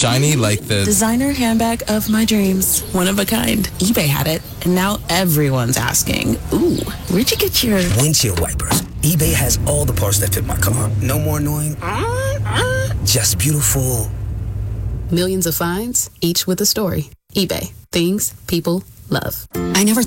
shiny like the... Designer handbag of my dreams. One of a kind. eBay had it, and now everyone's asking, ooh, where'd you get your... Windshield wipers. eBay has all the parts that fit my car. No more annoying... Just beautiful. Millions of finds, each with a story. eBay. Things people love. I never